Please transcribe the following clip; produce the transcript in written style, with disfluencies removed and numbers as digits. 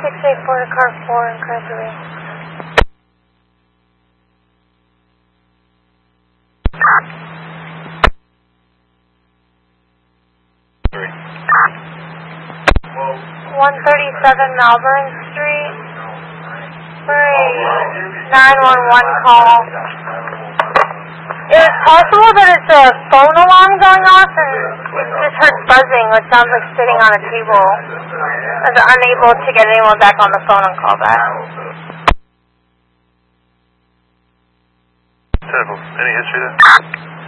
684 to car 4 and car 3. Three. 137 Melbourne Street for a 911 call. Is it possible that it's a phone alarm going off and it just heard buzzing, which sounds like sitting on a table, as they're unable to get anyone back on the phone and call back? Terrible. Any history there?